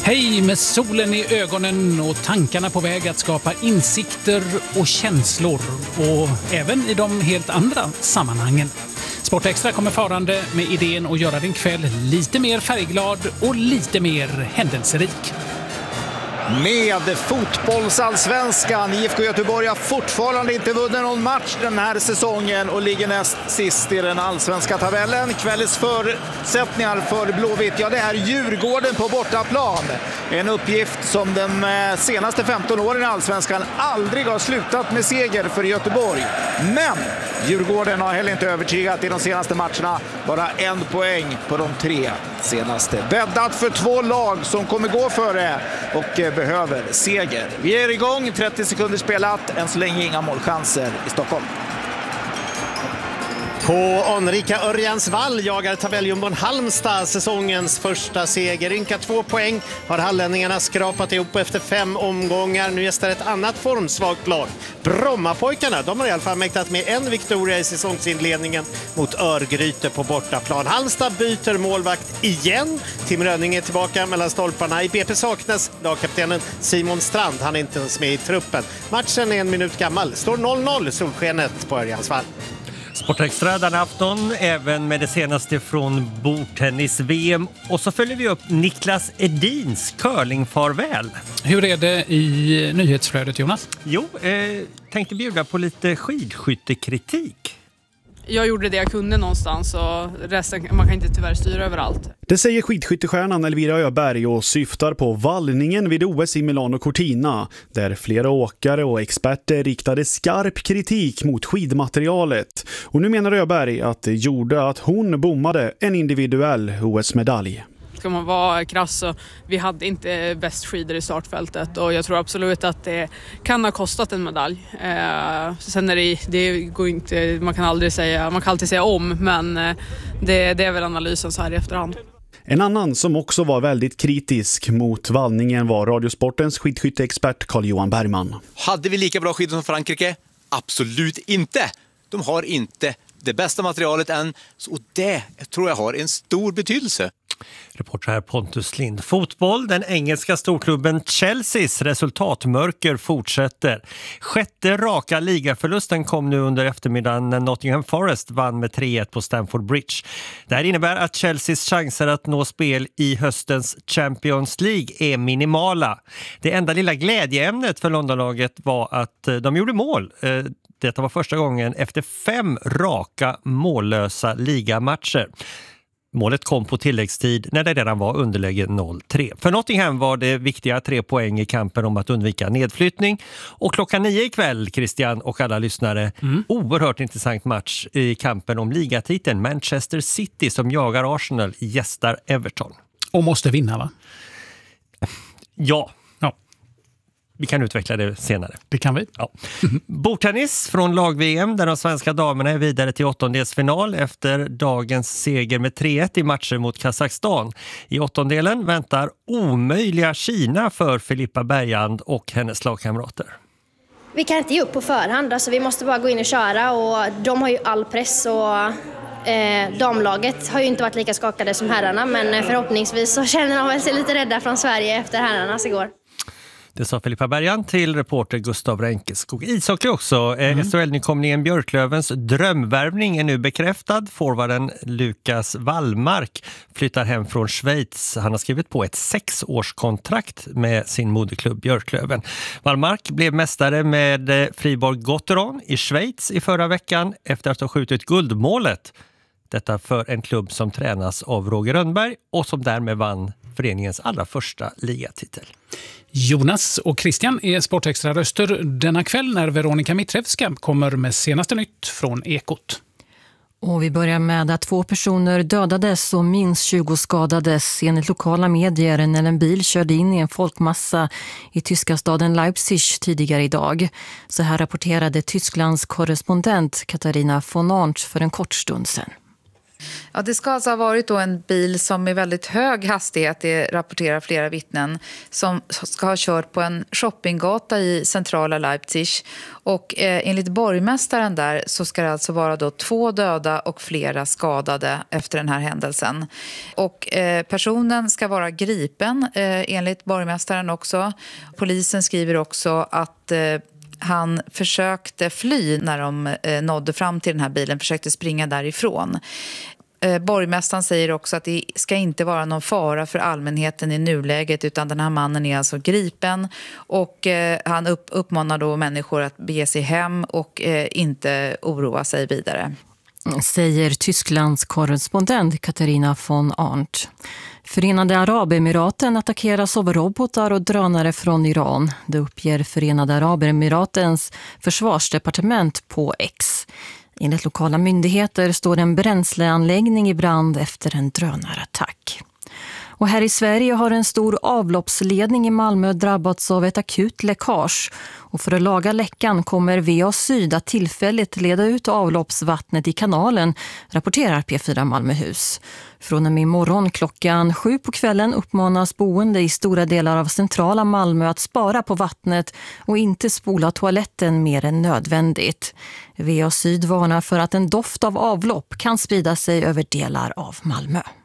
Hej med solen i ögonen och tankarna på väg att skapa insikter och känslor. Och även i de helt andra sammanhangen. Sportextra kommer farande med idén att göra din kväll lite mer färgglad och lite mer händelserik. Med fotbollsallsvenskan. IFK Göteborg har fortfarande inte vunnit någon match den här säsongen och ligger näst sist i den allsvenska tabellen. Kvällens förutsättningar för Blåvitt, ja det är Djurgården på bortaplan. En uppgift som de senaste 15 åren i allsvenskan aldrig har slutat med seger för Göteborg. Men Djurgården har heller inte övertygat i de senaste matcherna. Bara 1 poäng på de 3 senaste. Bäddat för 2 lag som kommer gå före och behöver seger. Vi är igång, 30 sekunder spelat. Än så länge inga målchanser i Stockholm. På anrika Örjansvall jagar tabelljumbon Halmstad säsongens första seger. Ynka 2 poäng har hallänningarna skrapat ihop efter 5 omgångar. Nu gästar ett annat formsvagt lag. Brommapojkarna, de har i alla fall mäktat med en viktoria i säsongsinledningen mot Örgryte på bortaplan. Halmstad byter målvakt igen. Tim Rönning är tillbaka mellan stolparna. I BP saknas lagkaptenen Simon Strand. Han är inte ens med i truppen. Matchen är 1 minut gammal. Står 0-0 solskenet på Örjansvall. Sportextra den afton, även med det senaste från bordtennis-VM. Och så följer vi upp Niklas Edins curlingfarväl. Hur är det i nyhetsflödet, Jonas? Jo, tänkte bjuda på lite skidskyttekritik. Jag gjorde det jag kunde någonstans och resten, man kan inte tyvärr styra överallt. Det säger skidskyttestjärnan Elvira Öberg och syftar på vallningen vid OS i Milano Cortina, där flera åkare och experter riktade skarp kritik mot skidmaterialet. Och nu menar Öberg att det gjorde att hon bommade en individuell OS-medalj. Ska man vara krass så vi hade inte bäst skidor i startfältet och jag tror absolut att det kan ha kostat en medalj. Sen är det går inte, man kan alltid säga om, men det är väl analysen så här i efterhand. En annan som också var väldigt kritisk mot vallningen var Radiosportens skidskytteexpert Carl-Johan Bergman. Hade vi lika bra skidor som Frankrike? Absolut inte. De har inte det bästa materialet än, och det tror jag har en stor betydelse. Reporter här Pontus Lind. Fotboll, den engelska storklubben Chelseas resultatmörker fortsätter. 6:e raka ligaförlusten kom nu under eftermiddagen när Nottingham Forest vann med 3-1 på Stamford Bridge. Det här innebär att Chelseas chanser att nå spel i höstens Champions League är minimala. Det enda lilla glädjeämnet för Londonlaget var att de gjorde mål. Detta var första gången efter 5 raka mållösa ligamatcher. Målet kom på tilläggstid när det redan var underläge 0-3. För Nottingham var det viktiga 3 poäng i kampen om att undvika nedflyttning. Och klockan 9 ikväll, Christian och alla lyssnare, oerhört intressant match i kampen om ligatiteln. Manchester City som jagar Arsenal gästar Everton. Och måste vinna, va? Ja. Vi kan utveckla det senare. Det kan vi. Ja. Bordtennis från lag-VM där de svenska damerna är vidare till 8-delsfinal efter dagens seger med 3-1 i matcher mot Kazakstan. I 8-delen väntar omöjliga Kina för Filippa Bergand och hennes lagkamrater. Vi kan inte ge upp på förhand, alltså vi måste bara gå in och köra och de har ju all press och damlaget har ju inte varit lika skakade som herrarna, men förhoppningsvis så känner de väl sig lite rädda från Sverige efter herrarnas igår. Det sa Filippa Bergand till reporter Gustav Ränkeskog. Ishockey också. SHL-nykomlingen Björklövens drömvärvning är nu bekräftad. Forwarden Lukas Wallmark flyttar hem från Schweiz. Han har skrivit på ett 6-årskontrakt med sin moderklubb Björklöven. Wallmark blev mästare med Fribourg Gotteron i Schweiz i förra veckan efter att ha skjutit guldmålet. Detta för en klubb som tränas av Roger Rönnberg och som därmed vann föreningens allra första ligatitel. Jonas och Christian är Sportextra röster denna kväll när Veronica Mitrevska kommer med senaste nytt från Ekot. Och vi börjar med att 2 personer dödades och minst 20 skadades enligt lokala medier när en bil körde in i en folkmassa i tyska staden Leipzig tidigare idag. Så här rapporterade Tysklands korrespondent Katharina von Arndt för en kort stund sedan. Ja, det ska alltså ha varit då en bil som med väldigt hög hastighet, det rapporterar flera vittnen, som ska ha kört på en shoppinggata i centrala Leipzig. Och enligt borgmästaren där så ska det alltså vara då 2 döda och flera skadade efter den här händelsen. Och personen ska vara gripen enligt borgmästaren också. Polisen skriver också att han försökte fly när de nådde fram till den här bilen, försökte springa därifrån. Borgmästaren säger också att det ska inte vara någon fara för allmänheten i nuläget, utan den här mannen är alltså gripen, och han uppmanar då människor att bege sig hem och inte oroa sig vidare. Säger Tysklands korrespondent Katarina von Arndt. Förenade Arabemiraten attackeras av robotar och drönare från Iran. Det uppger Förenade Arabemiratens försvarsdepartement på X. Enligt lokala myndigheter står en bränsleanläggning i brand efter en drönarattack. Och här i Sverige har en stor avloppsledning i Malmö drabbats av ett akut läckage. Och för att laga läckan kommer VA Syd att tillfälligt leda ut avloppsvattnet i kanalen, rapporterar P4 Malmöhus. Från och med imorgon klockan 7 på kvällen uppmanas boende i stora delar av centrala Malmö att spara på vattnet och inte spola toaletten mer än nödvändigt. VA Syd varnar för att en doft av avlopp kan sprida sig över delar av Malmö.